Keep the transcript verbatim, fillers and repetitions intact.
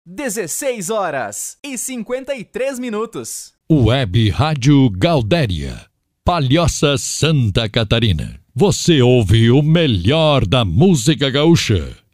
dezesseis horas e cinquenta e três minutos. Web Rádio Galdéria, Palhoça, Santa Catarina. Você ouve o melhor da música gaúcha